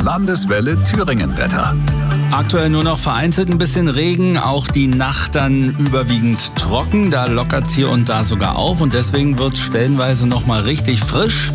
Landeswelle Thüringen-Wetter. Aktuell nur noch vereinzelt ein bisschen Regen, auch die Nacht dann überwiegend trocken. Da lockert es hier und da sogar auf und deswegen wird es stellenweise nochmal richtig frisch.